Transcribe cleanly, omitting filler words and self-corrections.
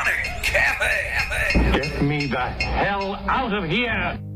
Sonic Cafe. Get me the hell out of here!